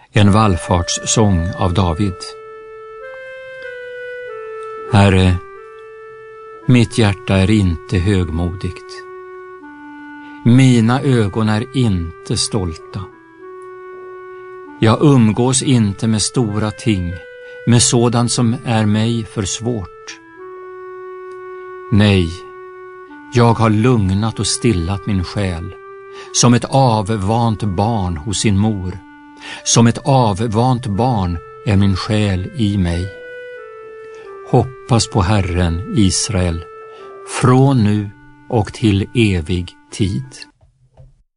En vallfartssång av David. Herre, mitt hjärta är inte högmodigt. Mina ögon är inte stolta. Jag umgås inte med stora ting, med sådant som är mig för svårt. Nej, jag har lugnat och stillat min själ, som ett avvant barn hos sin mor. Som ett avvant barn är min själ i mig. Hoppas på Herren, Israel, från nu och till evig tid.